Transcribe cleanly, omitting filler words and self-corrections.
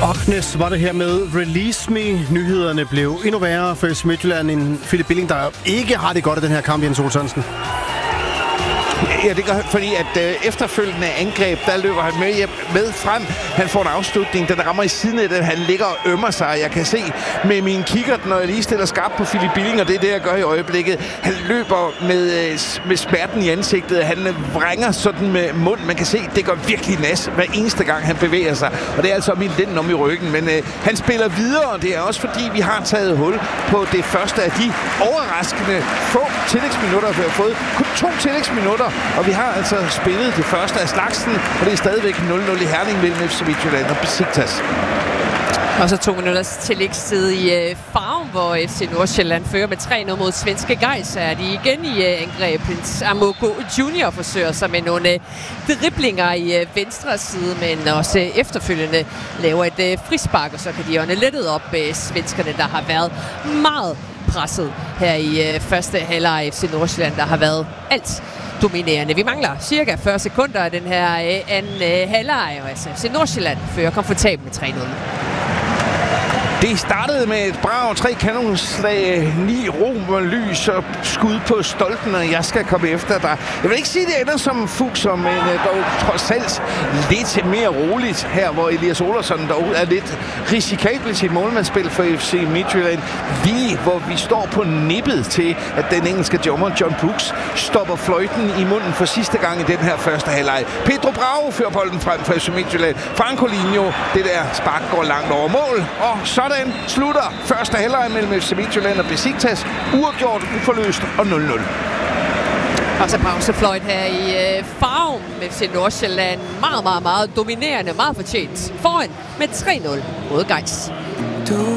Agnes var det her med Release Me. Nyhederne blev endnu værre for FC Midtjylland end Philip Billing, der ikke har det godt i den her kamp, Jens Olsensen. Ja, det gør han, fordi at efterfølgende angreb, der løber han med frem. Han får en afslutning, den rammer i siden af den. Han ligger og ømmer sig. Jeg kan se med min kikkert, når jeg lige stiller skarpt på Philip Billing, og det er det, jeg gør i øjeblikket. Han løber med smerten i ansigtet. Han vrænger sådan med mund. Man kan se, det gør virkelig nas hver eneste gang, han bevæger sig. Og det er altså min lind om i ryggen. Men han spiller videre, og det er også fordi, vi har taget hul på det første af de overraskende få tillægsminutter, vi har fået. Kun 2 tillægsminutter. Og vi har altså spillet det første af slagsen, og det er stadigvæk 0-0 i Herning mellem FC Midtjylland og Besiktas. Og så 2 minutters tillægstid i Farum, hvor FC Nordsjælland fører med 3-0 mod svenske Gais. Er de igen i angreb. Amogo Junior forsøger sig med nogle driblinger i venstre side, men også efterfølgende laver et frispark, og så kan de ånde lettet op svenskerne, der har været meget presset her i første halvleg. FC Nordsjælland, der har været alt dominerende. Vi mangler cirka 40 sekunder af den her anden halvleg, og FC Nordsjælland fører komfortabelt med 3-0. Det startede med et brag, 3 kanonslag, 9 romerlys og skud på stolpen, og jeg skal komme efter dig. Jeg vil ikke sige, det ender som Fuxer, men dog trods alt lidt mere roligt her, hvor Elias Olsson dog er lidt risikabel i sit målmandsspil for FC Midtjylland. Lige hvor vi står på nippet til, at den engelske dommer John Brooks stopper fløjten i munden for sidste gang i den her første halvleg. Pedro Bravo fører bolden frem for FC Midtjylland. Francolinho, det der spark går langt over mål, og sådan slutter første halvleg mellem FC Midtjylland og Besiktas. Uafgjort, uforløst og 0-0. Og så pausefløjt her i Farum. FC Nordsjælland meget dominerende, meget fortjent. Foran med 3-0 mod Gais.